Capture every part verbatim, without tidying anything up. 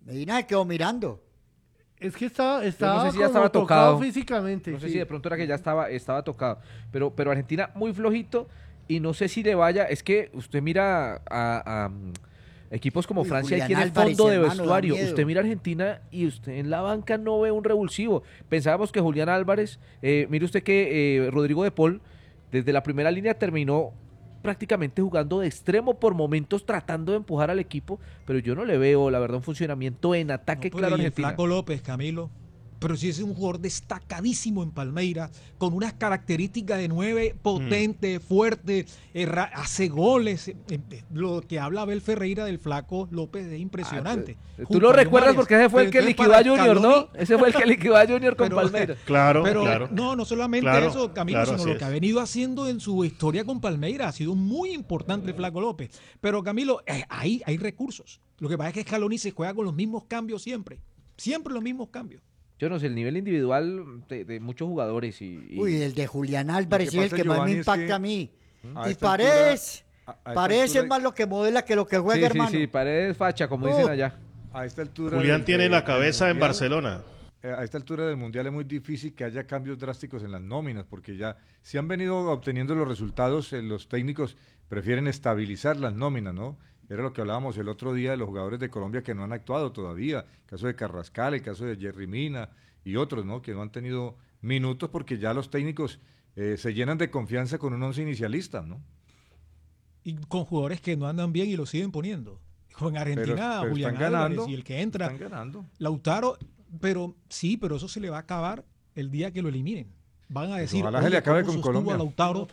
Medina se quedó mirando. Es que estaba, estaba, no sé si como ya estaba tocado, tocado físicamente. No sé sí. si de pronto era que ya estaba, estaba tocado. Pero, pero Argentina muy flojito y no sé si le vaya. Es que usted mira a, a um, equipos como Uy, Francia y Julián tiene Álvarez, fondo de hermano, da vestuario. miedo. Usted mira a Argentina y usted en la banca no ve un revulsivo. Pensábamos que Julián Álvarez, eh, mire usted que eh, Rodrigo de Paul desde la primera línea terminó prácticamente jugando de extremo por momentos tratando de empujar al equipo, pero yo no le veo la verdad un funcionamiento en ataque No, claro a y el Argentina. Flaco López, Camilo, pero sí es un jugador destacadísimo en Palmeiras, con unas características de nueve, potente, mm. fuerte, eh, hace goles. Eh, eh, lo que habla Abel Ferreira del Flaco López es impresionante. Ah, tú lo recuerdas porque ese fue el que liquidó a Junior, ¿no? Ese fue el que liquidó a Junior con pero, Palmeiras. Claro, pero, claro. No, no solamente claro, eso, Camilo, claro, sino lo es. que ha venido haciendo en su historia con Palmeiras. Ha sido muy importante el Flaco López. Pero, Camilo, eh, ahí hay recursos. Lo que pasa es que Scaloni se juega con los mismos cambios siempre. Siempre los mismos cambios. Yo no sé, el nivel individual de, de muchos jugadores y, y... Uy, el de Julián Álvarez es el que más me impacta es que, a mí. A y Paredes, altura, a, a Paredes altura... es más lo que modela que lo que juega, sí, hermano. Sí, sí, Paredes facha, como uh. dicen allá. A esta altura Julián del, tiene del, la cabeza mundial, en Barcelona. A esta altura del Mundial es muy difícil que haya cambios drásticos en las nóminas, porque ya si han venido obteniendo los resultados, eh, los técnicos prefieren estabilizar las nóminas, ¿no? Era lo que hablábamos el otro día de los jugadores de Colombia que no han actuado todavía, el caso de Carrascal, el caso de Jerry Mina y otros, ¿no? Que no han tenido minutos porque ya los técnicos eh, se llenan de confianza con un once inicialista, ¿no? Y con jugadores que no andan bien y lo siguen poniendo. Con Argentina, pero, pero Julián están Álvarez ganando, y el que entra, están ganando. Lautaro, pero sí, pero eso se le va a acabar el día que lo eliminen. Van a decir, ojalá se le acabe con Colombia. A Lautaro.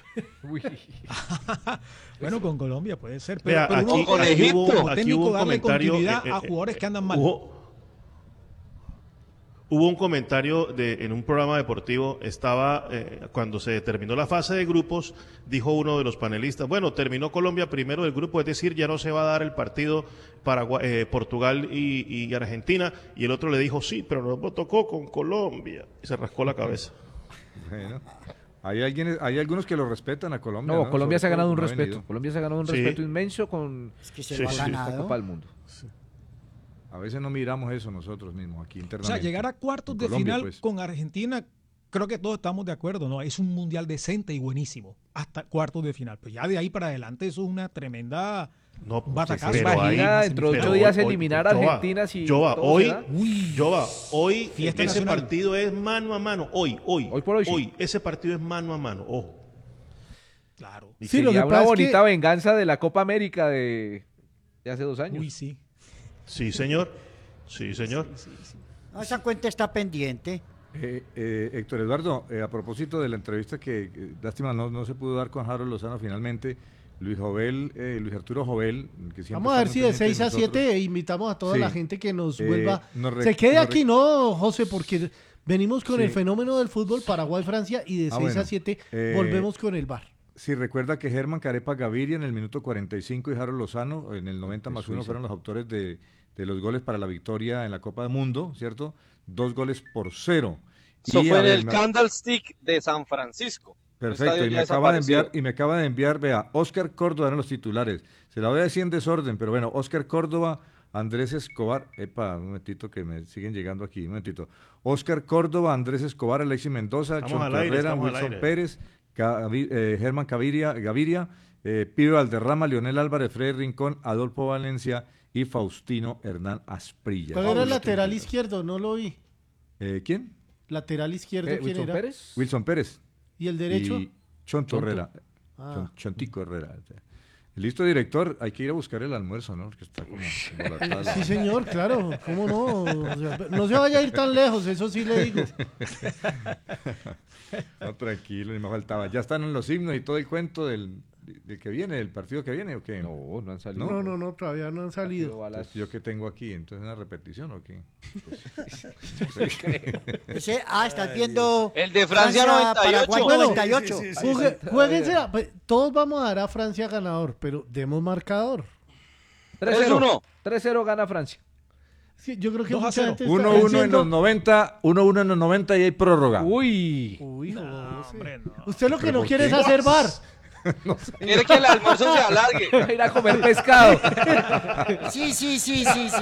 Bueno, con Colombia puede ser, pero, Vea, pero aquí, uno, con aquí Egipto, como aquí técnico hubo un darle comentario, continuidad eh, eh, a jugadores que andan mal. Hubo, hubo un comentario de, en un programa deportivo, estaba eh, cuando se terminó la fase de grupos, dijo uno de los panelistas, bueno, terminó Colombia primero del grupo, es decir, ya no se va a dar el partido Paraguay, eh, Portugal y, y Argentina, y el otro le dijo, sí, pero nos tocó con Colombia, y se rascó la cabeza. Bueno, hay, alguien, hay algunos que lo respetan a Colombia. No, ¿no? Colombia se ha ganado un no respeto. venido. Colombia se ha ganado un sí. respeto inmenso con es que se sí, lo ha sí, ganado. esta Copa del Mundo. Sí. A veces no miramos eso nosotros mismos aquí O internamente. sea, llegar a cuartos en de Colombia, final pues. con Argentina, creo que todos estamos de acuerdo, ¿no? Es un mundial decente y buenísimo, hasta cuartos de final. Pero ya de ahí para adelante eso es una tremenda No, batacazo. pero Imagina ahí- dentro de pero ocho días hoy- eliminar a Jova, Argentina si Jova, todo hoy, se da. Uy. Jova, hoy Fiesta ese nacional. partido es mano a mano, hoy, hoy, Hoy por hoy, sí. ese partido es mano a mano, ojo. Claro. Y Sí, lo sería que una pasa es bonita que- venganza de la Copa América de, de hace dos años. Uy, sí. Sí, señor. Sí, señor. Sí, sí, sí. No, esa cuenta está pendiente. Eh, eh, Héctor Eduardo, eh, a propósito de la entrevista que, eh, lástima, no, no se pudo dar con Harold Lozano finalmente, Luis Jovel, eh, Luis Arturo Jovel, que siempre Vamos a ver está si muy de seis a pendiente de siete invitamos a toda Sí. la gente que nos Eh, vuelva. nos re- Se quede nos aquí, re- ¿no, José? Porque venimos con Sí. el fenómeno del fútbol Paraguay-Francia y de Ah, seis bueno. a siete Eh, volvemos con el bar. Sí, recuerda que Germán Carepa Gaviria en el minuto cuarenta y cinco y Harold Lozano en el noventa más uno fueron los autores de, de los goles para la victoria en la Copa del Mundo, ¿cierto? Dos goles por cero. Eso Y, fue a en ver, el me- Candlestick de San Francisco. Perfecto, Estadio y me ya acaba de desaparecido. enviar, y me acaba de enviar, vea, Oscar Córdoba eran los titulares. Se la voy a decir en desorden, pero bueno, Oscar Córdoba, Andrés Escobar, epa, un momentito que me siguen llegando aquí, un momentito. Oscar Córdoba, Andrés Escobar, Alexis Mendoza, Estamos Chon al aire, Carrera, estamos al Wilson aire. Pérez, Gavi- eh, Germán Gaviria, Gaviria eh, Pibe Valderrama, Leonel Álvarez, Freddy Rincón, Adolfo Valencia y Faustino Hernán Asprilla. ¿Cuál era el Todos los lateral titulares. izquierdo? No lo vi. Eh, ¿Quién? Lateral izquierdo, Eh, ¿quién ¿Wilson era? Pérez? Wilson Pérez. ¿Y el derecho? Y Chonto Chonto. Herrera. Ah. Chon- Chontico Herrera. Listo, director, hay que ir a buscar el almuerzo, ¿no? Porque está como embolatada la- Sí, señor, claro. ¿Cómo no? O sea, no se vaya a ir tan lejos, eso sí le digo. No, tranquilo, ni me faltaba. Ya están en los himnos y todo el cuento del, del que viene, del partido que viene, ¿o qué? No, no han salido. No, no, no, todavía no han salido. Pues, ¿yo qué tengo aquí? ¿Entonces una repetición o qué? Ese, ah, estás viendo. El de Francia noventa y ocho. Paraguay Bueno, noventa y ocho. Juegue- jueguense, a- pues, todos vamos a dar a Francia ganador, pero demos marcador. tres tres cero. uno. tres cero gana Francia. Sí, yo creo que dos a mucha cero. gente está uno uno en diciendo- los noventa, uno uno en los noventa y hay prórroga. Uy. Uy, José. hombre, no. Usted lo que ¿Pero no por quiere qué? es hacer bar. Quiere que el almuerzo se alargue. Ir a comer pescado. Sí, sí, sí, sí, sí.